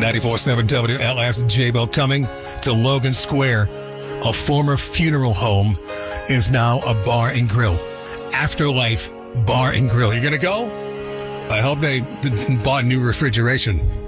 94.7 WLSJBO coming to Logan Square. A former funeral home is now a bar and grill. Afterlife Bar and Grill. You going to go? I hope they bought new refrigeration.